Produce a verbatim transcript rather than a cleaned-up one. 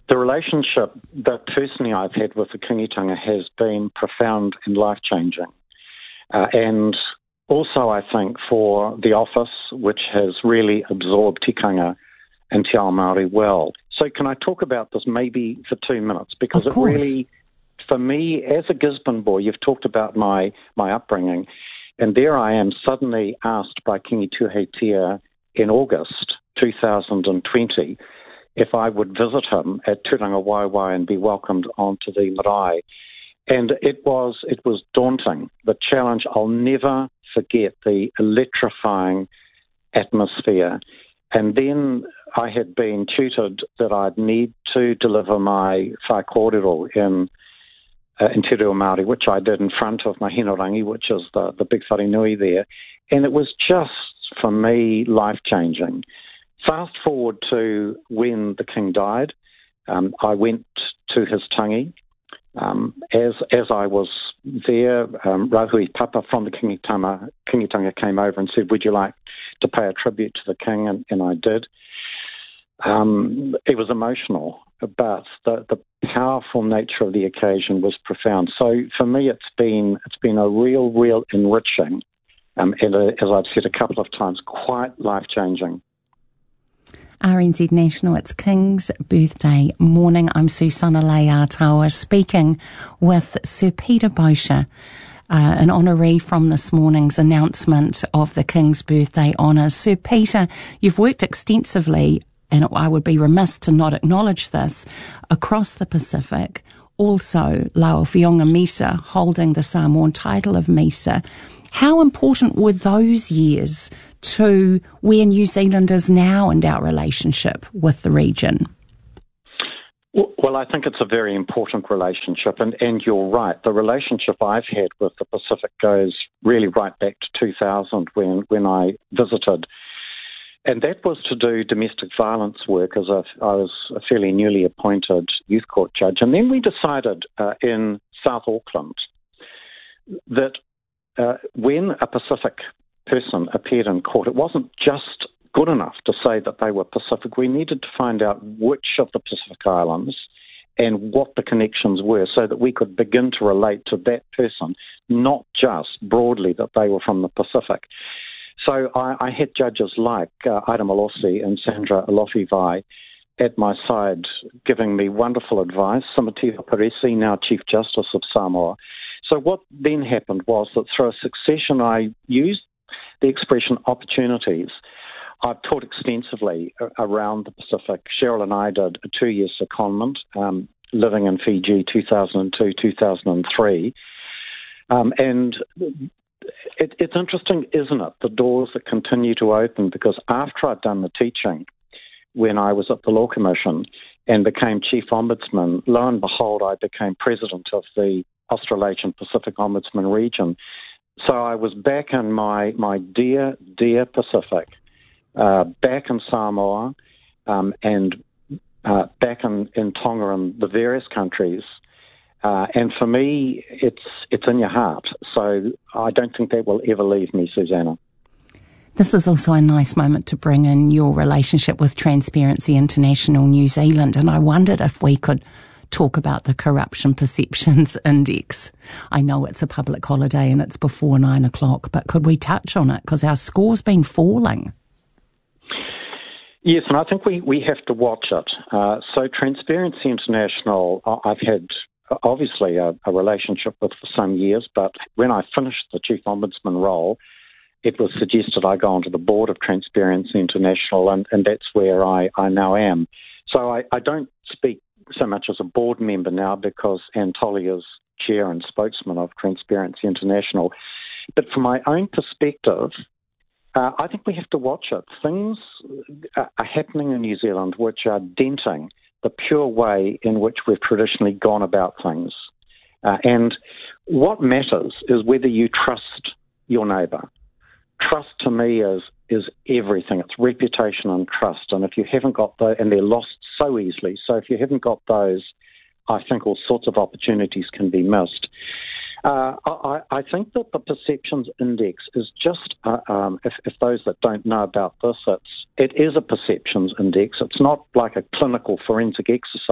The relationship that personally I've had with the Kingitanga has been profound and life-changing. Uh, and also, I think, for the office, which has really absorbed tikanga and Te Ao Māori well. So can I talk about this maybe for two minutes? Because it really, for me, as a Gisborne boy, you've talked about my, my upbringing, and there I am suddenly asked by Kingi Tuheitia in August two thousand twenty if I would visit him at Turanga Waiwai and be welcomed onto the marae. And it was it was daunting, the challenge. I'll never forget the electrifying atmosphere. And then I had been tutored that I'd need to deliver my whai kōrero in, uh, in Te Reo Māori, which I did in front of my Hinorangi, which is the, the big wharenui there. And it was just, for me, life-changing. Fast forward to when the king died, um, I went to his tangi. Um, as as I was there, um, Rahui Papa from the Kingitanga, Kingitanga came over and said, would you like to pay a tribute to the king? And, and I did. Um, it was emotional, but the, the powerful nature of the occasion was profound. So for me, it's been it's been a real, real enriching, um, and uh, as I've said a couple of times, quite life-changing. R N Z National, it's King's birthday morning. I'm Susana Leatawa speaking with Sir Peter Bosher, uh, an honoree from this morning's announcement of the King's birthday honours. Sir Peter, you've worked extensively, and I would be remiss to not acknowledge this, across the Pacific. Also, Lauwhionga Misa, holding the Samoan title of Misa. How important were those years to where New Zealand is now and our relationship with the region? Well, I think it's a very important relationship, and, and you're right. The relationship I've had with the Pacific goes really right back to two thousand when, when I visited. And that was to do domestic violence work as a, I was a fairly newly appointed youth court judge. And then we decided uh, in South Auckland that Uh, when a Pacific person appeared in court, it wasn't just good enough to say that they were Pacific. We needed to find out which of the Pacific Islands and what the connections were so that we could begin to relate to that person, not just broadly that they were from the Pacific. So I, I had judges like uh, Ida Malosi and Sandra Alofivai at my side giving me wonderful advice. Samatea Parisi, now Chief Justice of Samoa. So what then happened was that through a succession, I used the expression opportunities. I've taught extensively around the Pacific. Cheryl and I did a two-year secondment, um, living in Fiji, two thousand two, two thousand three. Um, and it, it's interesting, isn't it, the doors that continue to open, because after I'd done the teaching, when I was at the Law Commission and became Chief Ombudsman, lo and behold, I became President of the Australasian Pacific Ombudsman region. So I was back in my, my dear, dear Pacific, uh, back in Samoa, um, and uh, back in, in Tonga and the various countries. Uh, and for me, it's it's in your heart. So I don't think that will ever leave me, Susanna. This is also a nice moment to bring in your relationship with Transparency International New Zealand. And I wondered if we could talk about the Corruption Perceptions Index. I know it's a public holiday and it's before nine o'clock, but could we touch on it? Because our score's been falling. Yes, and I think we, we have to watch it. Uh, so Transparency International, I've had obviously a, a relationship with for some years, but when I finished the Chief Ombudsman role, it was suggested I go onto the board of Transparency International, and, and that's where I, I now am. So I, I don't speak so much as a board member now because Anne Tolley is chair and spokesman of Transparency International. But from my own perspective, uh, I think we have to watch it. Things are happening in New Zealand which are denting the pure way in which we've traditionally gone about things. Uh, and what matters is whether you trust your neighbour. Trust to me is is everything. It's reputation and trust. And if you haven't got those, and they're lost so easily, so if you haven't got those, I think all sorts of opportunities can be missed. Uh, I, I think that the Perceptions Index is just, uh, um, if, if those that don't know about this, it's, it is a perceptions index. It's not like a clinical forensic exercise.